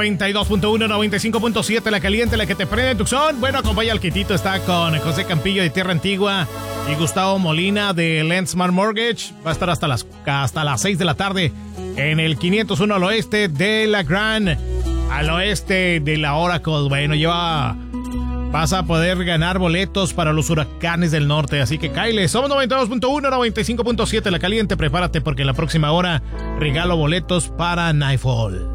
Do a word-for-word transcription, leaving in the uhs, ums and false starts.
noventa y dos punto uno, noventa y cinco punto siete, la caliente, la que te prende en Tucson. Bueno, acompaña al Quitito, está con José Campillo de Tierra Antigua y Gustavo Molina de Lensmar Mortgage. Va a estar hasta las, hasta las seis de la tarde en el quinientos uno al oeste de la Gran, al oeste de la Oracle. Bueno, lleva... Vas a poder ganar boletos para los huracanes del norte, así que cáele. Somos noventa y dos punto uno, noventa y cinco punto siete, la caliente. Prepárate porque en la próxima hora regalo boletos para Nightfall.